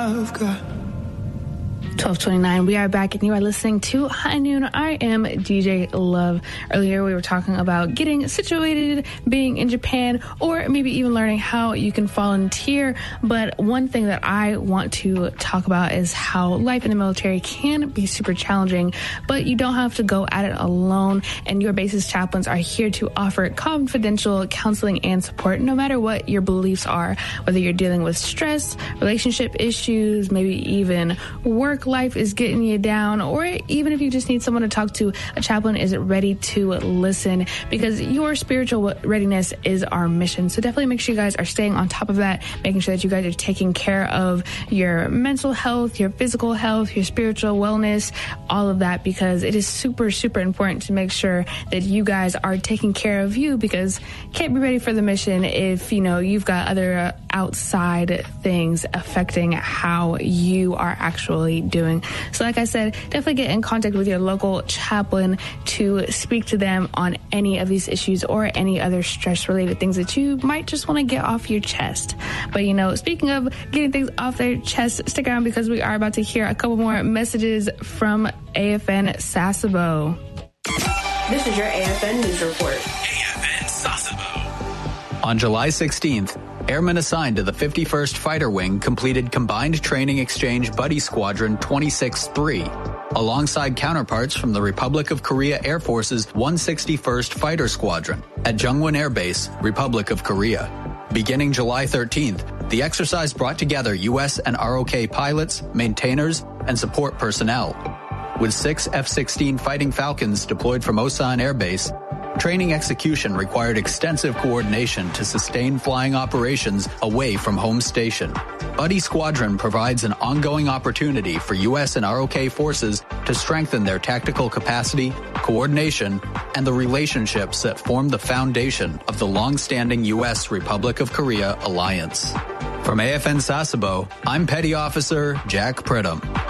I've got. 12:29. We are back, and you are listening to High Noon. I am DJ Love. Earlier, we were talking about getting situated, being in Japan, or maybe even learning how you can volunteer. But one thing that I want to talk about is how life in the military can be super challenging, but you don't have to go at it alone. And your base's chaplains are here to offer confidential counseling and support, no matter what your beliefs are, whether you're dealing with stress, relationship issues, maybe even work life is getting you down, or even if you just need someone to talk to, a chaplain is ready to listen, because your spiritual readiness is our mission. So definitely make sure you guys are staying on top of that, making sure that you guys are taking care of your mental health, your physical health, your spiritual wellness, all of that, because it is super, super important to make sure that you guys are taking care of you, because you can't be ready for the mission if, you know, you've got other outside things affecting how you are actually doing. So like I said, definitely get in contact with your local chaplain to speak to them on any of these issues or any other stress-related things that you might just want to get off your chest. But, you know, speaking of getting things off their chest, stick around because we are about to hear a couple more messages from AFN Sasebo. This is your AFN News Report. AFN Sasebo. On July 16th, airmen assigned to the 51st Fighter Wing completed Combined Training Exchange Buddy Squadron 26-3, alongside counterparts from the Republic of Korea Air Force's 161st Fighter Squadron at Jungwon Air Base, Republic of Korea. Beginning July 13th, the exercise brought together U.S. and ROK pilots, maintainers, and support personnel. With 6 F-16 Fighting Falcons deployed from Osan Air Base, training execution required extensive coordination to sustain flying operations away from home station. Buddy Squadron provides an ongoing opportunity for U.S. and ROK forces to strengthen their tactical capacity, coordination, and the relationships that form the foundation of the long-standing U.S. Republic of Korea alliance. From AFN Sasebo, I'm Petty Officer Jack Pridham.